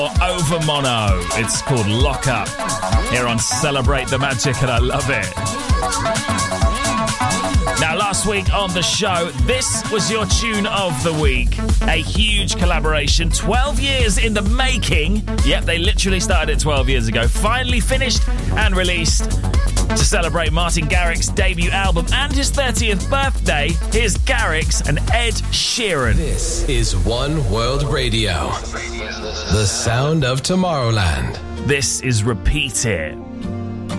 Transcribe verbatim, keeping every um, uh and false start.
Over Mono. It's called Lock Up. Here on Celebrate the Magic, and I love it. Now, last week on the show, this was your tune of the week. A huge collaboration, twelve years in the making. Yep, they literally started it twelve years ago. Finally finished and released. To celebrate Martin Garrix's debut album and his thirtieth birthday, here's Garrix and Ed Sheeran. This is One World Radio, the sound of Tomorrowland. This is Repeat It.